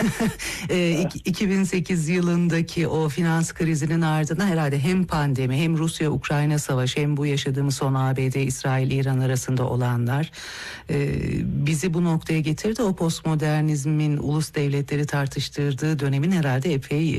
2008 yılındaki o finans krizinin ardından herhalde hem pandemi hem Rusya-Ukrayna savaşı hem bu yaşadığımız son ABD-İsrail-İran arasında olanlar bizi bu noktaya getirdi. O postmodernizmin ulus devletleri tartıştırdığı dönemin herhalde epey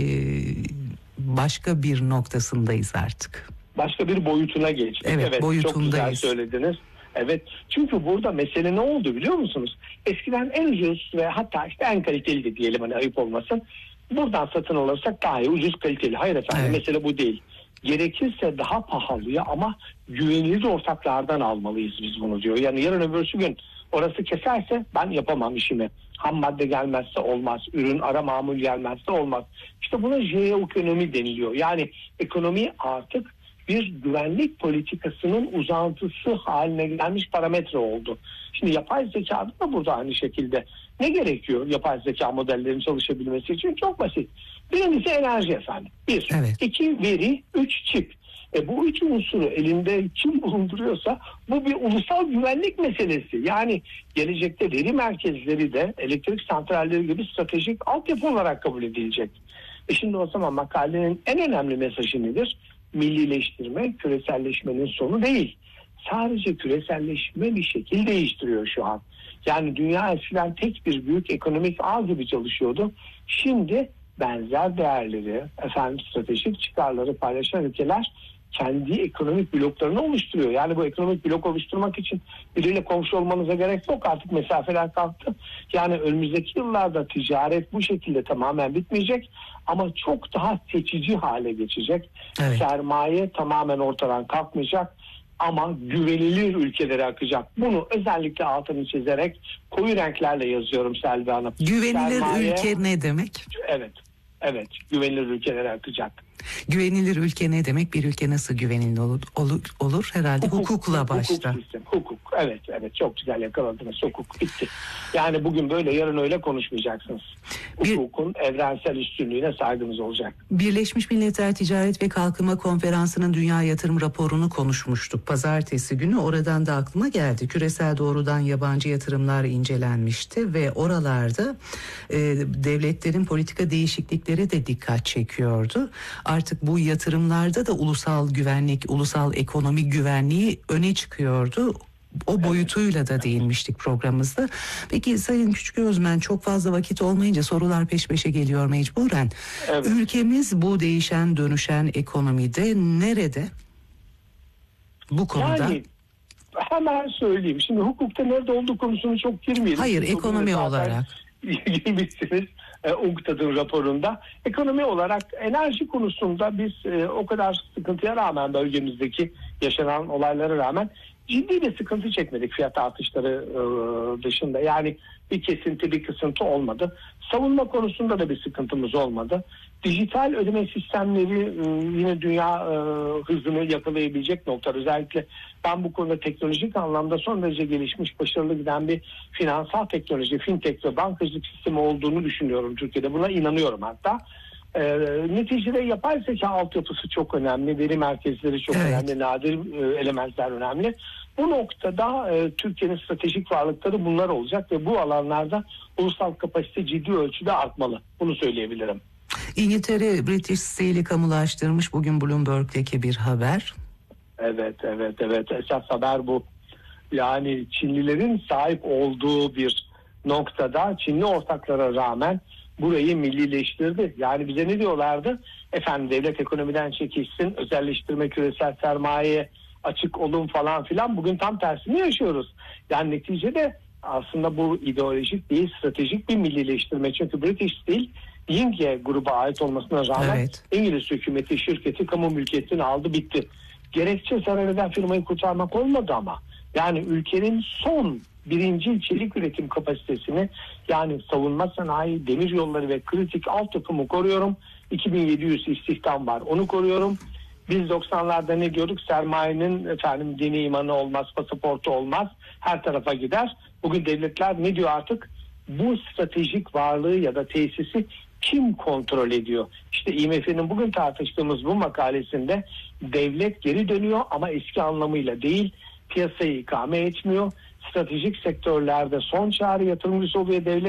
başka bir noktasındayız artık. Başka bir boyutuna geçtik. Evet, boyutundayız. Çok güzel söylediniz. Evet, çünkü burada mesele ne oldu biliyor musunuz? Eskiden en ucuz ve hatta işte en kaliteli de diyelim, hani ayıp olmasın. Buradan satın alırsak daha iyi, ucuz kaliteli. Hayır efendim, evet. Mesele bu değil. Gerekirse daha pahalıya ama güvenilir ortaklardan almalıyız biz bunu diyor. Yani yarın öbürsü gün orası keserse ben yapamam işimi. Ham madde gelmezse olmaz. Ürün ara mamul gelmezse olmaz. İşte buna jeoekonomi deniliyor. Yani ekonomi artık bir güvenlik politikasının uzantısı haline gelmiş parametre oldu. Şimdi yapay zekada da burada aynı şekilde. Ne gerekiyor yapay zeka modellerinin çalışabilmesi için? Çok basit. Birincisi enerji efendim. Bir. Evet. 2 veri. 3 çip. Bu üç unsuru elinde kim bulunduruyorsa bu bir ulusal güvenlik meselesi. Yani gelecekte veri merkezleri de elektrik santralleri gibi stratejik altyapı olarak kabul edilecek. Şimdi o zaman makalenin en önemli mesajı nedir? Millileştirme küreselleşmenin sonu değil. Sadece küreselleşme bir şekil değiştiriyor şu an. Yani dünya eskiden tek bir büyük ekonomik ağ gibi çalışıyordu. Şimdi benzer değerleri, stratejik çıkarları paylaşan ülkeler kendi ekonomik bloklarını oluşturuyor. Yani bu ekonomik blok oluşturmak için biriyle komşu olmanıza gerek yok. Artık mesafeler kalktı. Yani önümüzdeki yıllarda ticaret bu şekilde tamamen bitmeyecek ama çok daha seçici hale geçecek. Evet. Sermaye tamamen ortadan kalkmayacak ama güvenilir ülkelere akacak. Bunu özellikle altını çizerek koyu renklerle yazıyorum Selvi Hanım. Güvenilir ülke ne demek? Evet, güvenilir ülkelere akacak. Güvenilir ülke ne demek? Bir ülke nasıl güvenilir olur? Herhalde hukukla başta. Hukuk. Evet, çok güzel yakaladınız. Hukuk bitti. Yani bugün böyle, yarın öyle konuşmayacaksınız. Hukukun evrensel üstünlüğüne saygınız olacak. Birleşmiş Milletler Ticaret ve Kalkınma Konferansı'nın Dünya Yatırım Raporu'nu konuşmuştuk. Pazartesi günü oradan da aklıma geldi. Küresel doğrudan yabancı yatırımlar incelenmişti ve oralarda devletlerin politika değişiklikleri de dikkat çekiyordu. Artık bu yatırımlarda da ulusal güvenlik, ulusal ekonomi güvenliği öne çıkıyordu. O boyutuyla da değinmiştik programımızda. Peki Sayın Küçüközmen, çok fazla vakit olmayınca sorular peş peşe geliyor mecburen. Evet. Ülkemiz bu değişen dönüşen ekonomide nerede? Bu konuda. Yani hemen söyleyeyim. Şimdi hukukta nerede olduğu konusunu çok girmeyelim. Hayır, ekonomi olarak. Girmişsiniz UNCTAD'ın raporunda. Ekonomi olarak enerji konusunda biz o kadar sıkıntıya rağmen, bölgemizdeki yaşanan olaylara rağmen ciddi bir sıkıntı çekmedik fiyat artışları dışında. Yani bir kesinti, bir kısıntı olmadı. Savunma konusunda da bir sıkıntımız olmadı. Dijital ödeme sistemleri yine dünya hızını yakalayabilecek noktalar. Özellikle ben bu konuda teknolojik anlamda son derece gelişmiş, başarılı giden bir finansal teknoloji, fintech ve bankacılık sistemi olduğunu düşünüyorum Türkiye'de. Buna inanıyorum hatta. Neticede yapay zeka altyapısı çok önemli, veri merkezleri çok önemli, nadir elementler önemli. Bu noktada Türkiye'nin stratejik varlıkları bunlar olacak ve bu alanlarda ulusal kapasite ciddi ölçüde artmalı. Bunu söyleyebilirim. İngiltere British Steel'i kamulaştırmış, bugün Bloomberg'deki bir haber. Evet. Esas haber bu. Yani Çinlilerin sahip olduğu bir noktada Çinli ortaklara rağmen burayı millileştirdi. Yani bize ne diyorlardı? Devlet ekonomiden çekilsin, özelleştirme, küresel sermayeye açık olun falan filan. Bugün tam tersini yaşıyoruz. Yani neticede aslında bu ideolojik değil, stratejik bir millileştirme. Çünkü British Steel Yingye gruba ait olmasına rağmen İngiliz hükümeti şirketi kamu mülkiyetini aldı, bitti. Gerekçe zarar eden firmayı kurtarmak olmadı ama. Yani ülkenin son birinci çelik üretim kapasitesini, yani savunma sanayi, demir yolları ve kritik altyapımı koruyorum. 2700 istihdam var, onu koruyorum. Biz 90'larda ne diyorduk? Sermayenin dini imanı olmaz, pasaportu olmaz, her tarafa gider. Bugün devletler ne diyor artık? Bu stratejik varlığı ya da tesisi kim kontrol ediyor? İşte IMF'nin bugün tartıştığımız bu makalesinde devlet geri dönüyor ama eski anlamıyla değil, piyasayı ikame etmiyor. Stratejik sektörlerde son çağrı yatırımcısı oluyor devlet.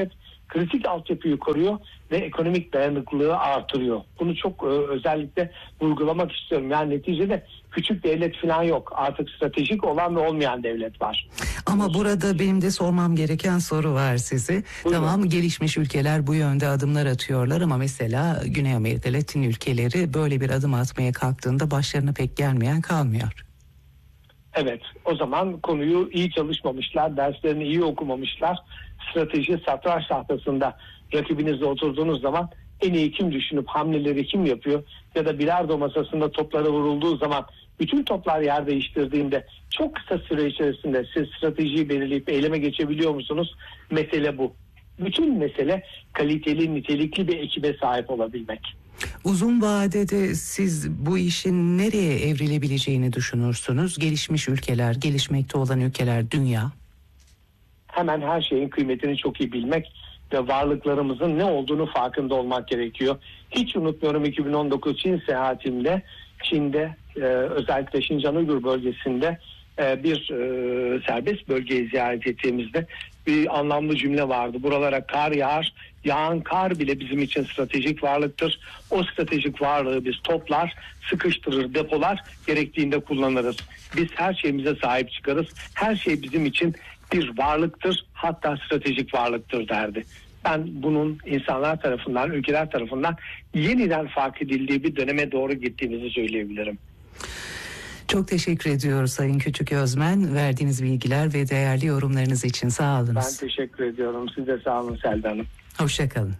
kritik altyapıyı koruyor ve ekonomik dayanıklılığı artırıyor. Bunu çok özellikle vurgulamak istiyorum. Yani neticede küçük devlet falan yok. Artık stratejik olan ve olmayan devlet var. Ama burada benim de sormam gereken soru var size. Buyurun. Tamam, gelişmiş ülkeler bu yönde adımlar atıyorlar ama mesela Güney Amerika, Latin ülkeleri böyle bir adım atmaya kalktığında başlarına pek gelmeyen kalmıyor. Evet, o zaman konuyu iyi çalışmamışlar, derslerini iyi okumamışlar. Strateji satranç tahtasında rakibinizle oturduğunuz zaman en iyi kim düşünüp hamleleri kim yapıyor ya da bilardo masasında toplara vurulduğu zaman bütün toplar yer değiştirdiğinde çok kısa süre içerisinde siz stratejiyi belirleyip eyleme geçebiliyor musunuz? Mesele bu. Bütün mesele kaliteli, nitelikli bir ekibe sahip olabilmek. Uzun vadede siz bu işin nereye evrilebileceğini düşünürsünüz? Gelişmiş ülkeler, gelişmekte olan ülkeler, dünya. Hemen her şeyin kıymetini çok iyi bilmek ve varlıklarımızın ne olduğunu farkında olmak gerekiyor. Hiç unutmuyorum 2019 Çin seyahatimde Çin'de özellikle Şincan Uygur bölgesinde bir serbest bölgeyi ziyaret ettiğimizde bir anlamlı cümle vardı. Buralara kar yağar, yağan kar bile bizim için stratejik varlıktır. O stratejik varlığı biz toplar, sıkıştırır, depolar, gerektiğinde kullanırız. Biz her şeyimize sahip çıkarız. Her şey bizim için bir varlıktır, hatta stratejik varlıktır derdi. Ben bunun insanlar tarafından, ülkeler tarafından yeniden fark edildiği bir döneme doğru gittiğimizi söyleyebilirim. Çok teşekkür ediyoruz Sayın Küçüközmen. Verdiğiniz bilgiler ve değerli yorumlarınız için sağ olunuz. Ben teşekkür ediyorum. Siz de sağ olun Selda Hanım. Hoşça kalın.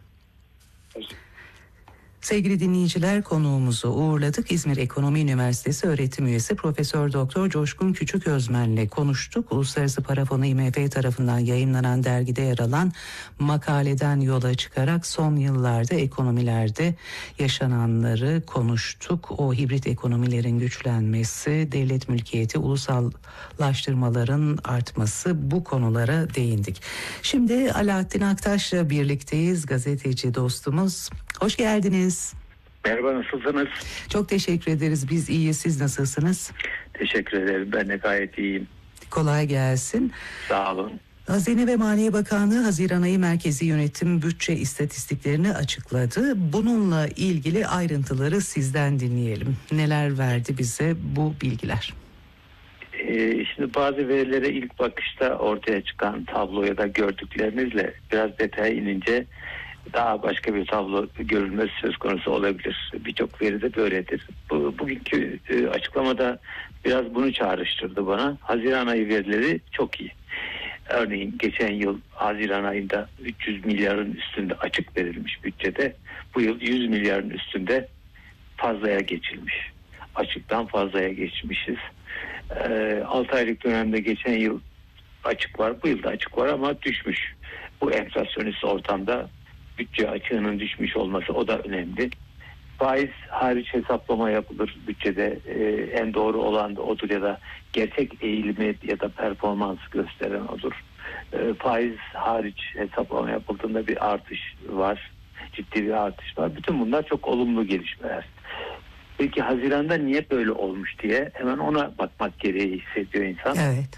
Sevgili dinleyiciler, konuğumuzu uğurladık. İzmir Ekonomi Üniversitesi öğretim üyesi Profesör Doktor Coşkun Küçüközmen'le konuştuk. Uluslararası Para Fonu IMF tarafından yayımlanan dergide yer alan makaleden yola çıkarak son yıllarda ekonomilerde yaşananları konuştuk. O hibrit ekonomilerin güçlenmesi, devlet mülkiyeti, ulusallaştırmaların artması, bu konulara değindik. Şimdi Alaaddin Aktaş'la birlikteyiz, gazeteci dostumuz. Hoş geldiniz. Merhaba, nasılsınız? Çok teşekkür ederiz. Biz iyiyiz. Siz nasılsınız? Teşekkür ederim. Ben de gayet iyiyim. Kolay gelsin. Sağ olun. Hazine ve Maliye Bakanlığı Haziran ayı Merkezi Yönetim bütçe istatistiklerini açıkladı. Bununla ilgili ayrıntıları sizden dinleyelim. Neler verdi bize bu bilgiler? Şimdi bazı verilere ilk bakışta ortaya çıkan tablo ya da gördüklerinizle biraz detaya inince daha başka bir tablo görülmesi söz konusu olabilir. Birçok veri de böyledir. Bugünkü açıklamada biraz bunu çağrıştırdı bana. Haziran ayı verileri çok iyi. Örneğin geçen yıl Haziran ayında 300 milyarın üstünde açık verilmiş bütçede. Bu yıl 100 milyarın üstünde fazlaya geçilmiş. Açıktan fazlaya geçmişiz. 6 aylık dönemde geçen yıl açık var. Bu yılda açık var ama düşmüş. Bu enflasyonist ortamda bütçe açığının düşmüş olması, o da önemli. Faiz hariç hesaplama yapılır bütçede, en doğru olan da odur ya da gerçek eğilimi ya da performans gösteren odur. Faiz hariç hesaplama yapıldığında bir artış var, ciddi bir artış var. Bütün bunlar çok olumlu gelişmeler. Peki Haziran'da niye böyle olmuş diye hemen ona bakmak gereği hissediyor insan. Evet.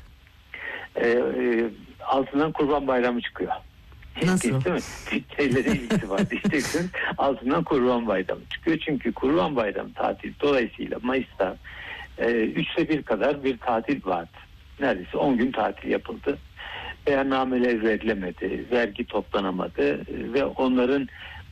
Altından Kurban Bayramı çıkıyor. Nasıl? Değil mi? Şeylere ilgisi var. Diyeceksiniz. Altından Kurban Bayramı çıkıyor. Çünkü Kurban Bayramı tatil dolayısıyla Mayıs'ta 3'te 1 kadar bir tatil vardı. Neredeyse 10 gün tatil yapıldı. Beyannameler verilemedi. Vergi toplanamadı. Ve onların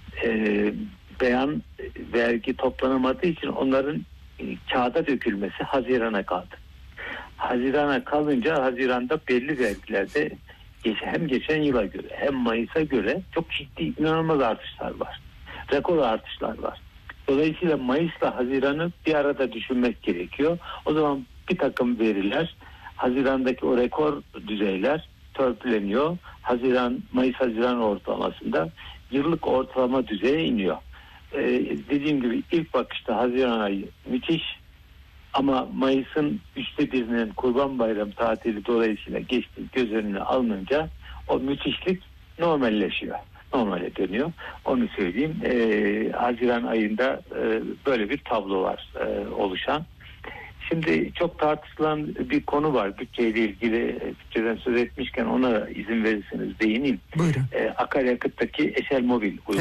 vergi toplanamadığı için onların kağıda dökülmesi Haziran'a kaldı. Haziran'a kalınca Haziran'da belli vergilerde hem geçen yıla göre hem Mayıs'a göre çok ciddi, inanılmaz artışlar var. Rekor artışlar var. Dolayısıyla Mayıs'la Haziran'ı bir arada düşünmek gerekiyor. O zaman bir takım veriler, Haziran'daki o rekor düzeyler törpüleniyor. Mayıs-Haziran ortalamasında yıllık ortalama düzeye iniyor. Dediğim gibi ilk bakışta Haziran ayı müthiş. Ama Mayıs'ın 3'te 1'inin Kurban Bayramı tatili dolayısıyla geçtiği göz önüne alınınca o müthişlik normalleşiyor. Normale dönüyor. Onu söyleyeyim. Haziran ayında böyle bir tablo var oluşan. Şimdi çok tartışılan bir konu var bütçeyle ilgili. Bütçeden söz etmişken ona izin verirseniz değineyim. Buyurun. Akaryakıttaki eşel mobil uygulaması.